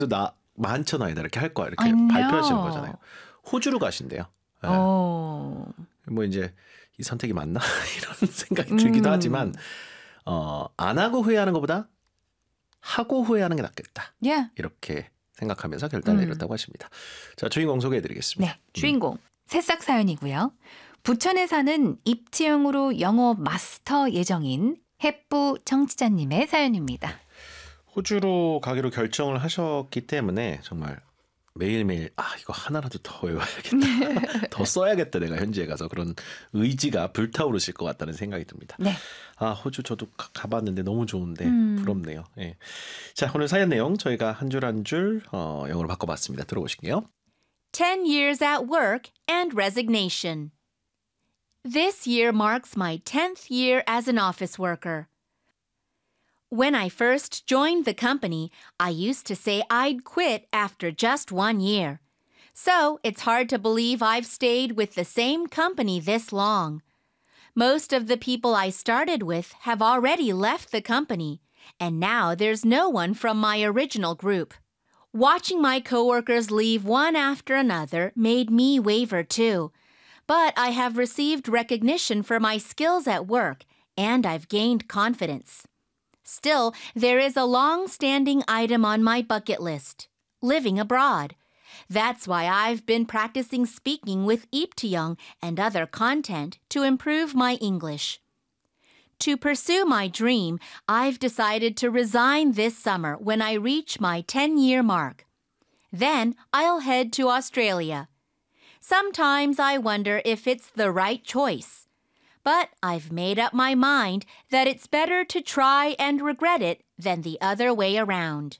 나 많잖아요. 이렇게 할 거야. 이렇게 I know. 발표하시는 거잖아요. 호주로 가신대요. 네. 어. 뭐 이제 이 선택이 맞나 이런 생각이 들기도 하지만 안 하고 후회하는 것보다 하고 후회하는 게 낫겠다. Yeah. 이렇게 생각하면서 결단을 내렸다고 하십니다. 자, 주인공 소개해드리겠습니다. 네, 주인공 새싹 사연이고요. 부천에 사는 입지형으로 영어 마스터 예정인 햇부 청취자님의 사연입니다. 호주로 가기로 결정을 하셨기 때문에 정말 매일매일 이거 하나라도 더 외워야겠다. 더 써야겠다. 내가 현지에 가서 그런 의지가 불타오르실 것 같다는 생각이 듭니다. 네. 호주 저도 가봤는데 너무 좋은데 부럽네요. 예. 자, 오늘 사연 내용 저희가 한 줄 한 줄 영어로 바꿔봤습니다. 들어보실게요. 10 years at work and resignation. This year marks my 10th year as an office worker. When I first joined the company, I used to say I'd quit after just 1 year. So it's hard to believe I've stayed with the same company this long. Most of the people I started with have already left the company, and now there's no one from my original group. Watching my coworkers leave one after another made me waver too. But I have received recognition for my skills at work, and I've gained confidence. Still, there is a long-standing item on my bucket list, living abroad. That's why I've been practicing speaking with Iptiyong and other content to improve my English. To pursue my dream, I've decided to resign this summer when I reach my 10-year mark. Then I'll head to Australia. Sometimes I wonder if it's the right choice. But I've made up my mind that it's better to try and regret it than the other way around.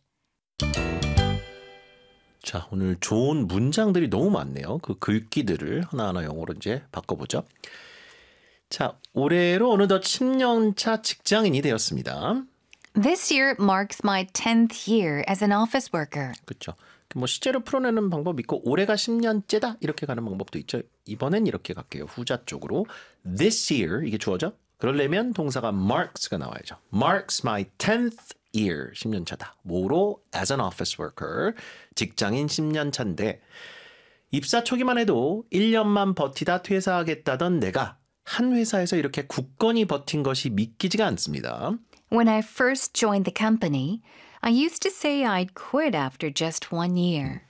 자, 오늘 좋은 문장들이 너무 많네요. 그 글귀들을 하나하나 영어로 이제 바꿔보죠. 자, 올해로 어느덧 10년차 직장인이 되었습니다. This year marks my 10th year as an office worker. 그렇죠. 뭐 시제로 풀어내는 방법 있고 올해가 10년째다 이렇게 가는 방법도 있죠. 이번엔 이렇게 갈게요. 후자 쪽으로. This year 이게 주어져. 그러려면 동사가 marks가 나와야죠. Marks my 10th year 10년 차다. 뭐로? As an office worker. 직장인 10년 차인데 입사 초기만 해도 1년만 버티다 퇴사하겠다던 내가 한 회사에서 이렇게 굳건히 버틴 것이 믿기지가 않습니다. When I first joined the company, I used to say I'd quit after just 1 year.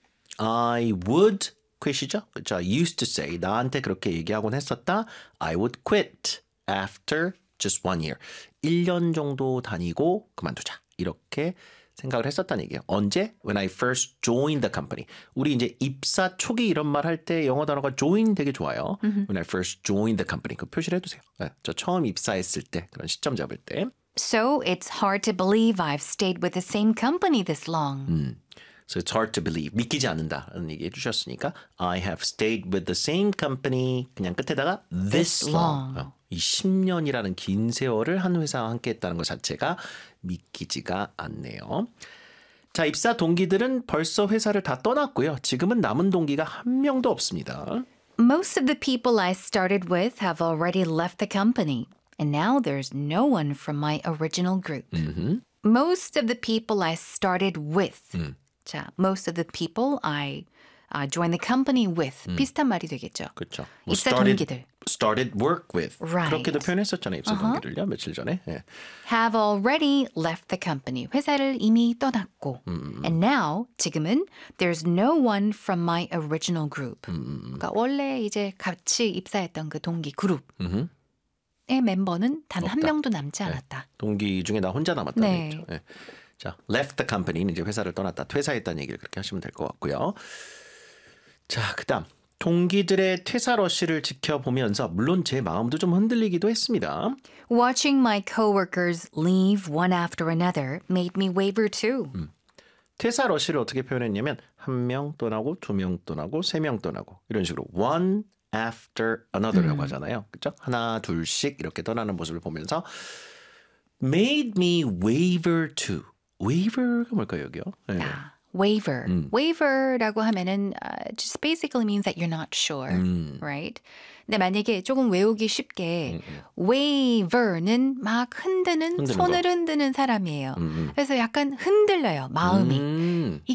I would quit이죠. 자, used to say 나한테 그렇게 얘기하곤 했었다. I would quit after just 1 year. 1년 정도 다니고 그만두자. 이렇게 생각을 했었다는 얘기예요. 언제? When I first joined the company. 우리 이제 입사 초기 이런 말 할 때 영어 단어가 join 되게 좋아요. When I first joined the company. 그 표시를 해두세요. 네, 저 처음 입사했을 때 그런 시점 잡을 때. So it's hard to believe I've stayed with the same company this long. So it's hard to believe. 믿기지 않는다라는 얘기 해주셨으니까 I have stayed with the same company 그냥 끝에다가 this long. 이 10년이라는 긴 세월을 한 회사와 함께 했다는 것 자체가 믿기지가 않네요. 자, 입사 동기들은 벌써 회사를 다 떠났고요. 지금은 남은 동기가 한 명도 없습니다. Most of the people I started with have already left the company. And now there's no one from my original group. Most of the people I started with. 자, most of the people I joined the company with. 비슷한 말이 되겠죠. 그렇죠. 입사 동기들. Started work with. Right. 그렇게도 표현했었잖아요. 입사 동기를요. 며칠 전에. 예. Have already left the company. 회사를 이미 떠났고. And now, 지금은 there's no one from my original group. 그러니까 원래 이제 같이 입사했던 그 동기 그룹. 의 멤버는 단 한 명도 남지 않았다. 네. 동기 중에 나 혼자 남았다는 네. 얘기죠. 네. 자, left the company는 이제 회사를 떠났다, 퇴사했다는 얘기를 그렇게 하시면 될 것 같고요. 자, 그다음 동기들의 퇴사 러시를 지켜보면서 물론 제 마음도 좀 흔들리기도 했습니다. Watching my coworkers leave one after another made me waver too. 퇴사 러시를 어떻게 표현했냐면 한 명 떠나고 두 명 떠나고 세 명 떠나고 이런 식으로 one after another라고 하잖아요. 그렇죠? 하나 둘씩 이렇게 떠나는 모습을 보면서 made me waver too. waver가 뭘까요, 여기요? 네. waver. waver라고 하면은 just basically means that you're not sure, right? 근데 만약에 조금 외우기 쉽게 waver는 막 흔드는 흔드는 손을 거. 흔드는 사람이에요. 그래서 약간 흔들려요, 마음이.